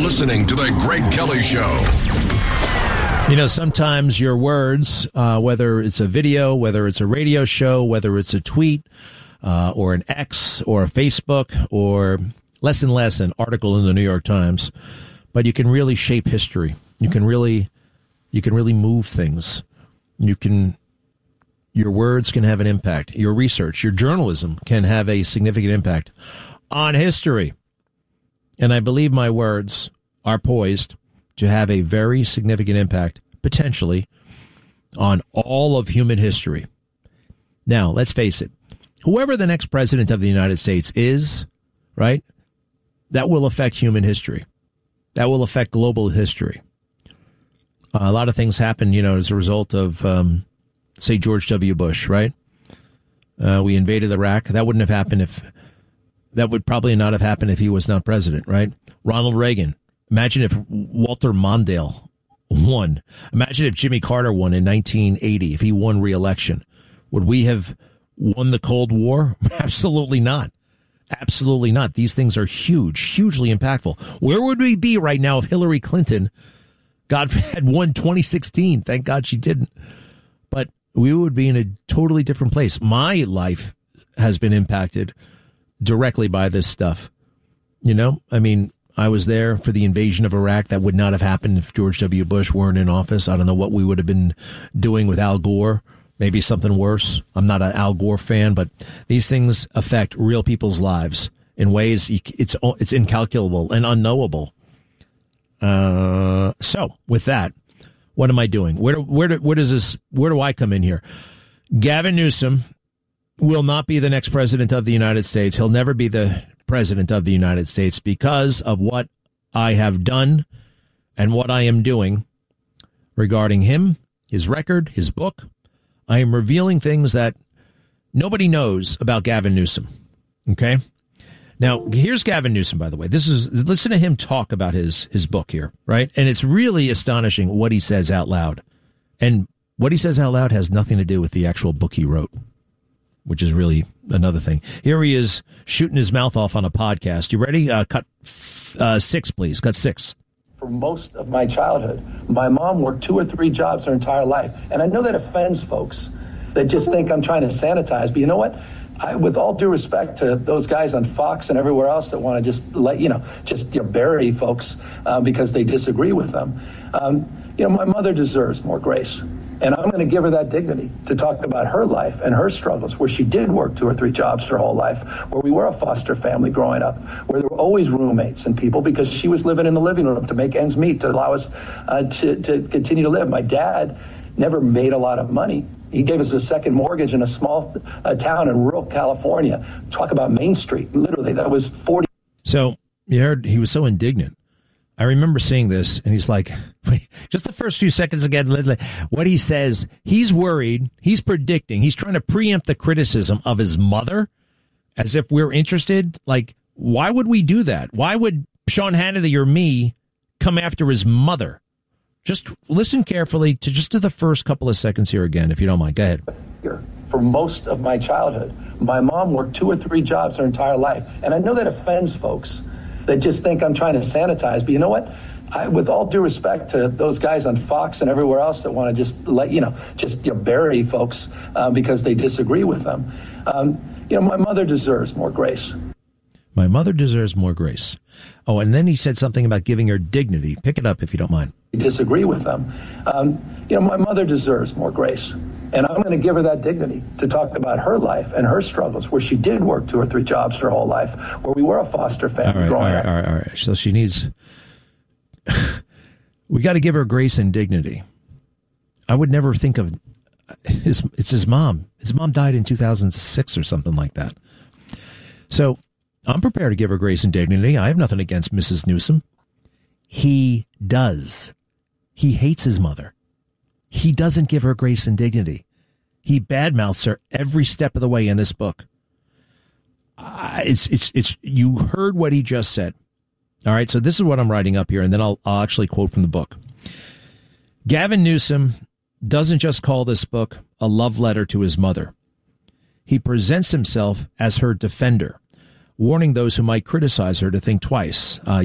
listening to The Greg Kelly Show. You know, sometimes your words, whether it's a video, whether it's a radio show, whether it's a tweet, or an X or a Facebook, or less and less an article in the New York Times, but you can really shape history. You can really move things. Your words can have an impact. Your research, your journalism can have a significant impact on history. And I believe my words are poised to have a very significant impact, potentially, on all of human history. Now, let's face it. Whoever the next president of the United States is, right, that will affect human history. That will affect global history. A lot of things happen, you know, as a result of, say, George W. Bush, right? We invaded Iraq. That wouldn't have happened that would probably not have happened if he was not president, right? Ronald Reagan. Imagine if Walter Mondale won. Imagine if Jimmy Carter won in 1980, if he won re-election. Would we have won the Cold War? Absolutely not. Absolutely not. These things are huge, hugely impactful. Where would we be right now if Hillary Clinton, God had won 2016? Thank God she didn't. But we would be in a totally different place. My life has been impacted directly by this stuff. You know, I mean, I was there for the invasion of Iraq. That would not have happened if George W. Bush weren't in office. I don't know what we would have been doing with Al Gore. Maybe something worse. I'm not an Al Gore fan, but these things affect real people's lives in ways it's incalculable and unknowable. So with that, what am I doing? Where do I come in here? Gavin Newsom will not be the next president of the United States. He'll never be the president of the United States because of what I have done and what I am doing regarding him, his record, his book. I am revealing things that nobody knows about Gavin Newsom. Okay? Now, here's Gavin Newsom, by the way. Listen to him talk about his book here, right? And it's really astonishing what he says out loud. And what he says out loud has nothing to do with the actual book he wrote, which is really another thing. Here he is shooting his mouth off on a podcast. You ready? Cut 6, please. Cut 6. For most of my childhood, my mom worked 2 or 3 jobs her entire life. And I know that offends folks that just think I'm trying to sanitize. But you know what? With all due respect to those guys on Fox and everywhere else that want to just bury folks because they disagree with them, my mother deserves more grace. And I'm going to give her that dignity to talk about her life and her struggles, where she did work 2 or 3 jobs her whole life, where we were a foster family growing up, where there were always roommates and people because she was living in the living room to make ends meet, to allow us to continue to live. My dad never made a lot of money. He gave us a second mortgage in a small town in rural California. Talk about Main Street. Literally, that was 40. So you heard he was so indignant. I remember seeing this, and he's like, just the first few seconds again, what he says, he's worried, he's predicting, he's trying to preempt the criticism of his mother, as if we're interested. Like, why would we do that? Why would Sean Hannity or me come after his mother? Just listen carefully to the first couple of seconds here again, if you don't mind. Go ahead. For most of my childhood, my mom worked 2 or 3 jobs her entire life. And I know that offends folks that just think I'm trying to sanitize. But you know what? With all due respect to those guys on Fox and everywhere else that want to just bury folks because they disagree with them, my mother deserves more grace. My mother deserves more grace. Oh, and then he said something about giving her dignity. Pick it up if you don't mind. Disagree with them. My mother deserves more grace. And I'm going to give her that dignity to talk about her life and her struggles, where she did work 2 or 3 jobs her whole life, where we were a foster family growing up. All right. So she needs... we got to give her grace and dignity. I would never think of... It's his mom. His mom died in 2006 or something like that. So I'm prepared to give her grace and dignity. I have nothing against Mrs. Newsom. He does. He hates his mother. He doesn't give her grace and dignity. He badmouths her every step of the way in this book. You heard what he just said. All right, so this is what I'm writing up here, and then I'll actually quote from the book. Gavin Newsom doesn't just call this book a love letter to his mother. He presents himself as her defender, warning those who might criticize her to think twice.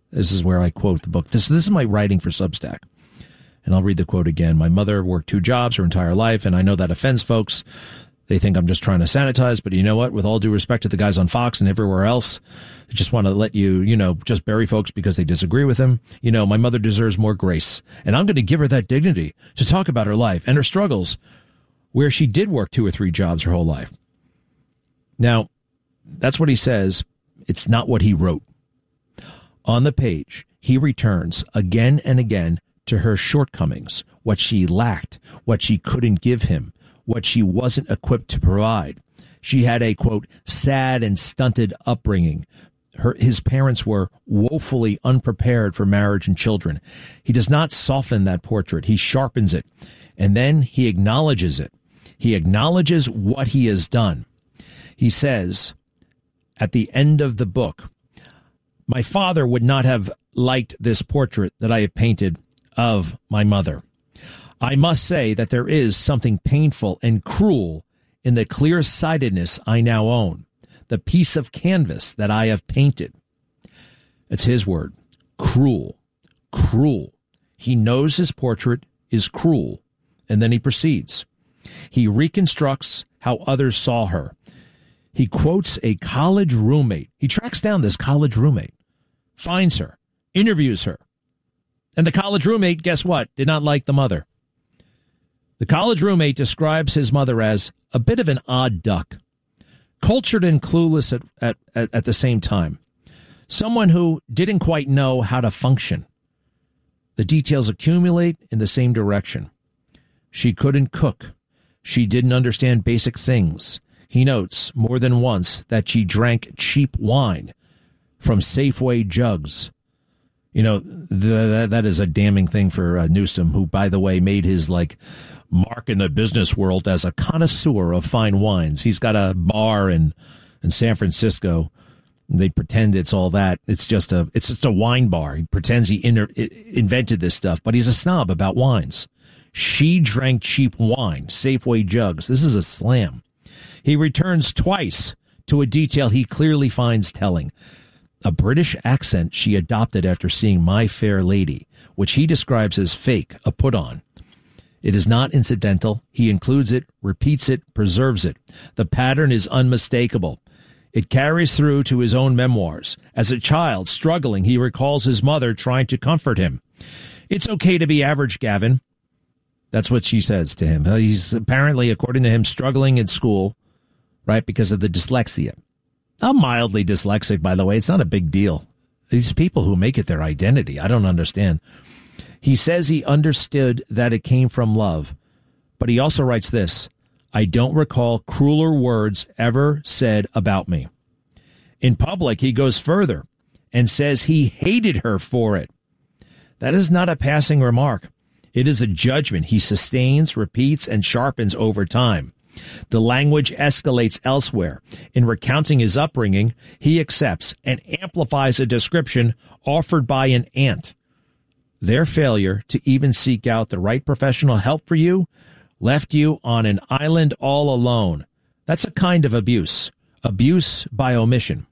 This is where I quote the book. This is my writing for Substack. And I'll read the quote again. My mother worked 2 jobs her entire life, and I know that offends folks. They think I'm just trying to sanitize, but you know what? With all due respect to the guys on Fox and everywhere else, I just want to let you, just bury folks because they disagree with him. My mother deserves more grace, and I'm going to give her that dignity to talk about her life and her struggles where she did work 2 or 3 jobs her whole life. Now, that's what he says. It's not what he wrote. On the page, he returns again and again to her shortcomings, what she lacked, what she couldn't give him, what she wasn't equipped to provide. She had a, quote, sad and stunted upbringing. His parents were woefully unprepared for marriage and children. He does not soften that portrait. He sharpens it. And then he acknowledges it. He acknowledges what he has done. He says at the end of the book, my father would not have liked this portrait that I have painted of my mother. I must say that there is something painful and cruel in the clear-sightedness I now own, the piece of canvas that I have painted. It's his word. Cruel. Cruel. He knows his portrait is cruel, and then he proceeds. He reconstructs how others saw her. He quotes a college roommate. He tracks down this college roommate, finds her, interviews her. And the college roommate, guess what? Did not like the mother. The college roommate describes his mother as a bit of an odd duck, cultured and clueless at the same time, someone who didn't quite know how to function. The details accumulate in the same direction. She couldn't cook. She didn't understand basic things. He notes more than once that she drank cheap wine from Safeway jugs. That is a damning thing for Newsom, who, by the way, made his mark in the business world as a connoisseur of fine wines. He's got a bar in San Francisco. They pretend it's all that. It's just a wine bar. He pretends he invented this stuff, but he's a snob about wines. She drank cheap wine, Safeway jugs. This is a slam. He returns twice to a detail he clearly finds telling. A British accent she adopted after seeing My Fair Lady, which he describes as fake, a put-on. It is not incidental. He includes it, repeats it, preserves it. The pattern is unmistakable. It carries through to his own memoirs. As a child, struggling, he recalls his mother trying to comfort him. It's okay to be average, Gavin. That's what she says to him. He's apparently, according to him, struggling in school, right, because of the dyslexia. I'm mildly dyslexic, by the way. It's not a big deal. These people who make it their identity, I don't understand. He says he understood that it came from love, but he also writes this: I don't recall crueler words ever said about me. In public, he goes further and says he hated her for it. That is not a passing remark. It is a judgment he sustains, repeats, and sharpens over time. The language escalates elsewhere. In recounting his upbringing, he accepts and amplifies a description offered by an aunt. Their failure to even seek out the right professional help for you left you on an island all alone. That's a kind of abuse. Abuse by omission.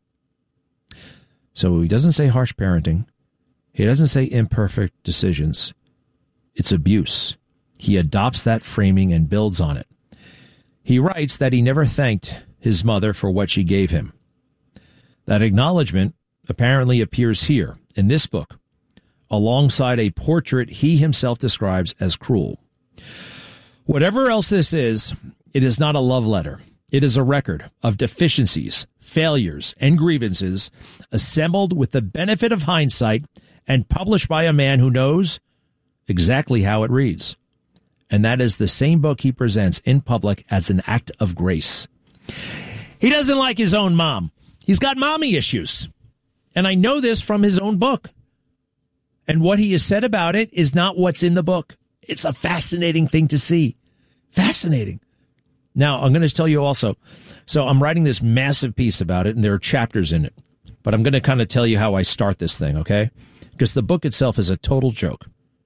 So he doesn't say harsh parenting. He doesn't say imperfect decisions. It's abuse. He adopts that framing and builds on it. He writes that he never thanked his mother for what she gave him. That acknowledgement apparently appears here in this book, alongside a portrait he himself describes as cruel. Whatever else this is, it is not a love letter. It is a record of deficiencies, failures, and grievances assembled with the benefit of hindsight and published by a man who knows exactly how it reads. And that is the same book he presents in public as an act of grace. He doesn't like his own mom. He's got mommy issues. And I know this from his own book. And what he has said about it is not what's in the book. It's a fascinating thing to see. Fascinating. Now, I'm going to tell you also. So I'm writing this massive piece about it, and there are chapters in it. But I'm going to kind of tell you how I start this thing, okay? Because the book itself is a total joke.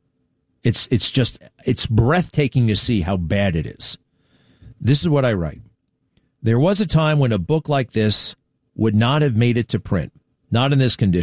It's breathtaking to see how bad it is. This is what I write. There was a time when a book like this would not have made it to print, not in this condition.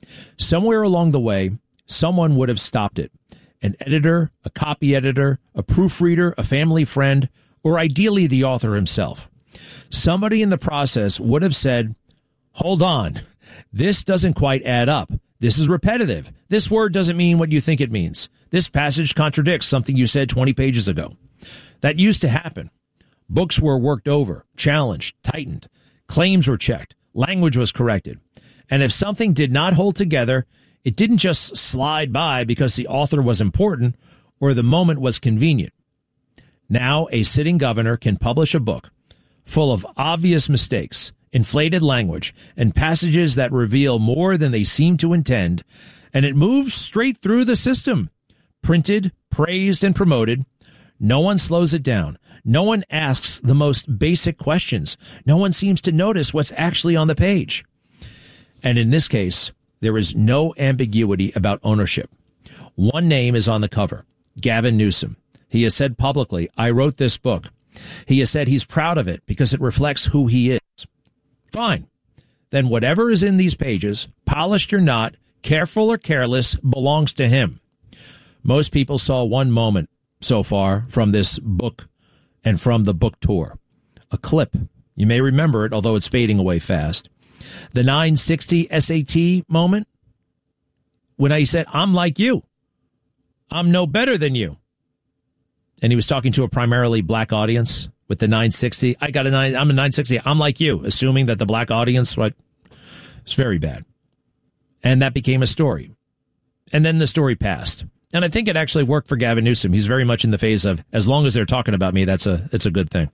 Somewhere along the way, someone would have stopped it. An editor, a copy editor, a proofreader, a family friend, or ideally the author himself. Somebody in the process would have said, hold on, this doesn't quite add up. This is repetitive. This word doesn't mean what you think it means. This passage contradicts something you said 20 pages ago. That used to happen. Books were worked over, challenged, tightened. Claims were checked. Language was corrected. And if something did not hold together, it didn't just slide by because the author was important or the moment was convenient. Now, a sitting governor can publish a book full of obvious mistakes, inflated language, and passages that reveal more than they seem to intend, and it moves straight through the system. Printed, praised, and promoted. No one slows it down. No one asks the most basic questions. No one seems to notice what's actually on the page. And in this case, there is no ambiguity about ownership. One name is on the cover, Gavin Newsom. He has said publicly, I wrote this book. He has said he's proud of it because it reflects who he is. Fine. Then whatever is in these pages, polished or not, careful or careless, belongs to him. Most people saw one moment so far from this book and from the book tour. A clip. You may remember it, although it's fading away fast. The 960 SAT moment when I said, I'm like you. I'm no better than you. And he was talking to a primarily black audience with the 960. I'm a 960. I'm like you, assuming that the black audience, it's very bad. And that became a story. And then the story passed. And I think it actually worked for Gavin Newsom. He's very much in the phase of, as long as they're talking about me, it's a good thing.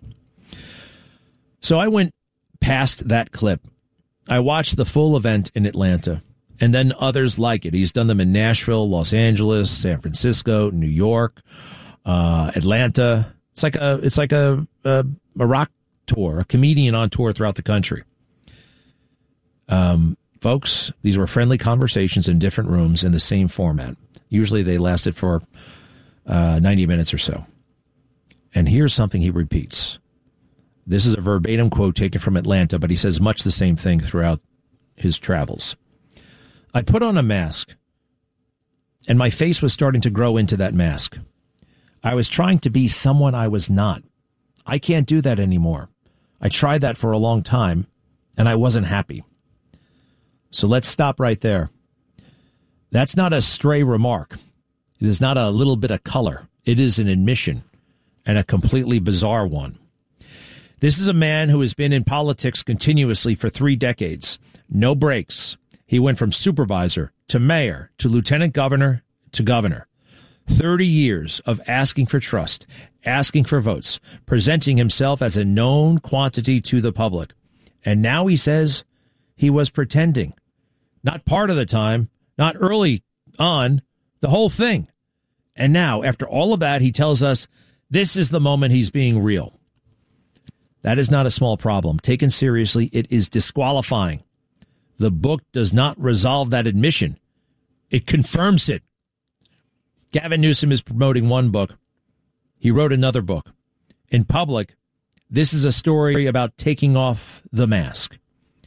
So I went past that clip. I watched the full event in Atlanta and then others like it. He's done them in Nashville, Los Angeles, San Francisco, New York, Atlanta. It's like a rock tour, a comedian on tour throughout the country. Folks, these were friendly conversations in different rooms in the same format. Usually they lasted for 90 minutes or so. And here's something he repeats. This is a verbatim quote taken from Atlanta, but he says much the same thing throughout his travels. I put on a mask, and my face was starting to grow into that mask. I was trying to be someone I was not. I can't do that anymore. I tried that for a long time, and I wasn't happy. So let's stop right there. That's not a stray remark. It is not a little bit of color. It is an admission, and a completely bizarre one. This is a man who has been in politics continuously for 3 decades. No breaks. He went from supervisor to mayor to lieutenant governor to governor. 30 years of asking for trust, asking for votes, presenting himself as a known quantity to the public. And now he says he was pretending. Not part of the time, not early on, the whole thing. And now, after all of that, he tells us this is the moment he's being real. That is not a small problem. Taken seriously, it is disqualifying. The book does not resolve that admission. It confirms it. Gavin Newsom is promoting one book. He wrote another book. In public, this is a story about taking off the mask.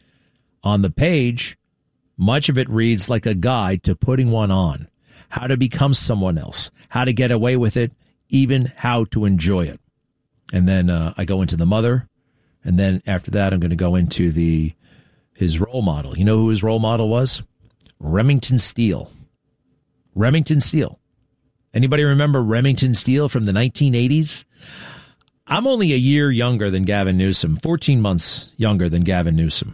On the page, much of it reads like a guide to putting one on, how to become someone else, how to get away with it, even how to enjoy it. And then I go into the mother, and then after that, I'm going to go into his role model. You know who his role model was? Remington Steele. Remington Steele. Anybody remember Remington Steele from the 1980s? I'm only a year younger than Gavin Newsom, 14 months younger than Gavin Newsom.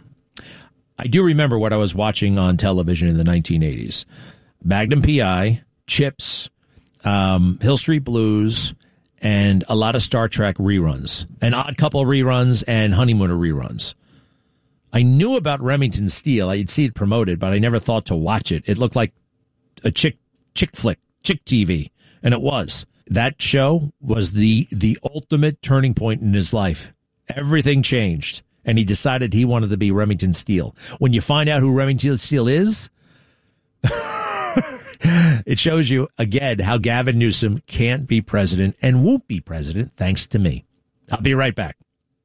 I do remember what I was watching on television in the 1980s. Magnum P.I., Chips, Hill Street Blues, and a lot of Star Trek reruns, An Odd Couple reruns, and Honeymooner reruns. I knew about Remington Steele. I'd see it promoted, but I never thought to watch it. It looked like a chick flick, chick TV, and it was. That show was the ultimate turning point in his life. Everything changed, and he decided he wanted to be Remington Steele. When you find out who Remington Steele is, it shows you, again, how Gavin Newsom can't be president and won't be president thanks to me. I'll be right back.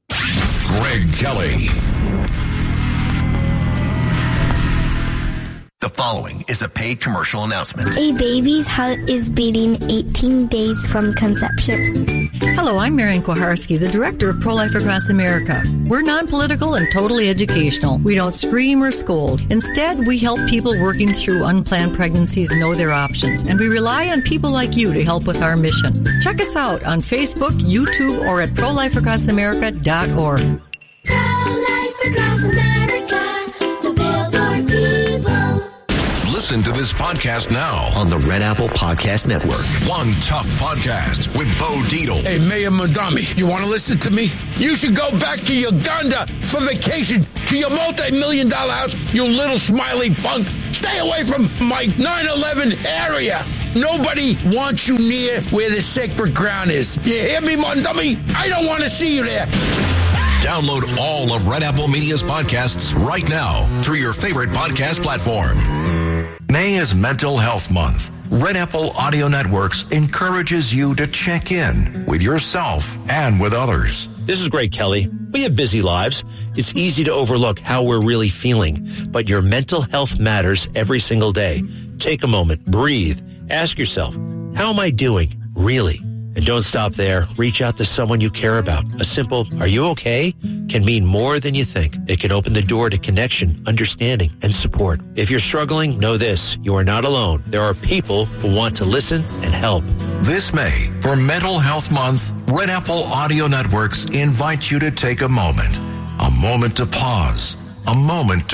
Greg Kelly. The following is a paid commercial announcement. A baby's heart is beating 18 days from conception. Hello, I'm Marian Kuharski, the director of Pro-Life Across America. We're non-political and totally educational. We don't scream or scold. Instead, we help people working through unplanned pregnancies know their options, and we rely on people like you to help with our mission. Check us out on Facebook, YouTube, or at prolifeacrossamerica.org. Pro-Life Across America, the Billboard people. Listen to this podcast now On the Red Apple Podcast Network. One Tough Podcast with Bo Dietl. Hey, Mayor Mondami, you want to listen to me? You should go back to Uganda for vacation, to your multi-million-dollar house, you little smiley punk. Stay away from my 9/11 area. Nobody wants you near where the sacred ground is. You hear me, Mondami? I don't want to see you there. Download all of Red Apple Media's podcasts right now through your favorite podcast platform. May is Mental Health Month. Red Apple Audio Networks encourages you to check in with yourself and with others. This is Greg Kelly. We have busy lives. It's easy to overlook how we're really feeling, but your mental health matters every single day. Take a moment, breathe, ask yourself, how am I doing, really? And don't stop there. Reach out to someone you care about. A simple, are you okay? Can mean more than you think. It can open the door to connection, understanding, and support. If you're struggling, know this. You are not alone. There are people who want to listen and help. This May, for Mental Health Month, Red Apple Audio Networks invite you to take a moment to pause, a moment to